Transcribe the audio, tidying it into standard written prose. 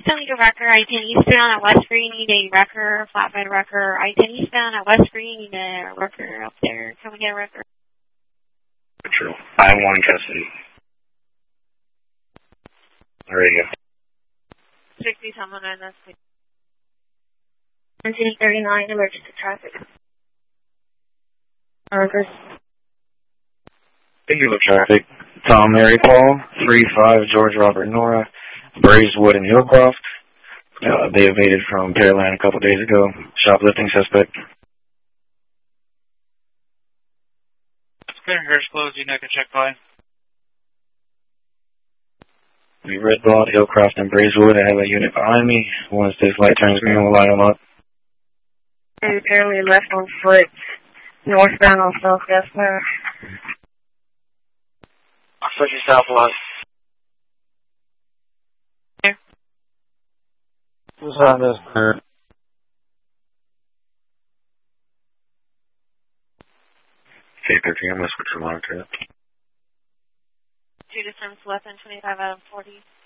still need a wrecker. I-10 eastbound at West Green, need a wrecker, flatbed wrecker. I-10 eastbound at West Green, need a wrecker up there. Can we get a wrecker? True. I-1 custody. Ready to go. 60, someone on this. 1939, emergency traffic. Workers. Singular traffic. Tom Mary Paul, 35 George Robert Nora, Braeswood and Hillcroft. They evaded from Pearland a couple days ago. Shoplifting suspect. Clear hair's closed, you know, can check by. We red balled Hillcroft and Braeswood. I have a unit behind me. Once this light turns green, we'll line them up. And apparently left on foot, northbound on Southwest Park. I'll switch you southwest. Here. What's on this curve? Okay, 13, I'm going to switch to monitor. 2 distance, less than 25 out of 40.